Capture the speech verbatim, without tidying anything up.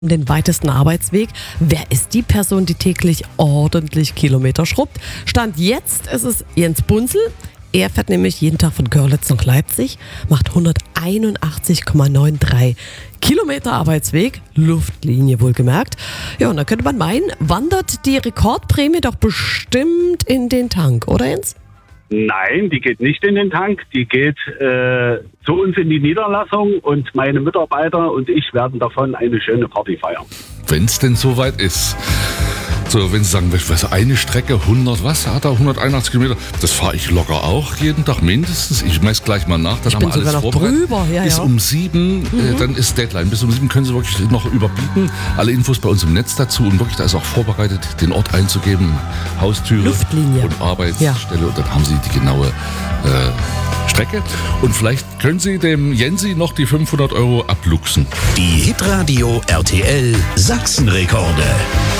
Den weitesten Arbeitsweg. Wer ist die Person, die täglich ordentlich Kilometer schrubbt? Stand jetzt ist es Jens Bunzel. Er fährt nämlich jeden Tag von Görlitz nach Leipzig, macht hunderteinundachtzig Komma drei Kilometer Arbeitsweg, Luftlinie wohlgemerkt. Ja, und da könnte man meinen, wandert die Rekordprämie doch bestimmt in den Tank, oder Jens? Nein, die geht nicht in den Tank, die geht äh, zu uns in die Niederlassung und meine Mitarbeiter und ich werden davon eine schöne Party feiern. Wenn es denn soweit ist. So, wenn Sie sagen, was, eine Strecke, hundert, was hat er, hunderteinundachtzig Kilometer, das fahre ich locker auch jeden Tag mindestens. Ich messe gleich mal nach, dann ich haben wir bin alles sogar noch vorbereitet. drüber. Ja, Bis ja. um sieben, mhm. äh, dann ist Deadline. Bis um sieben können Sie wirklich noch überbieten. Alle Infos bei uns im Netz dazu und wirklich, da ist auch vorbereitet, den Ort einzugeben, Haustüre Luftlinie. und Arbeitsstelle Ja. und dann haben Sie die genaue äh, Strecke. Und vielleicht können Sie dem Jensi noch die fünfhundert Euro abluchsen. Die Hitradio R T L Sachsenrekorde.